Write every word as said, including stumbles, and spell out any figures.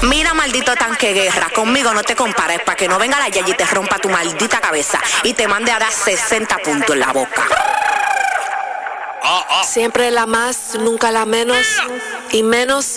Mira, maldito tanque guerra, conmigo no te compares para que no venga la Yayi y te rompa tu maldita cabeza y te mande a dar sesenta puntos en la boca. Siempre la más, nunca la menos, y menos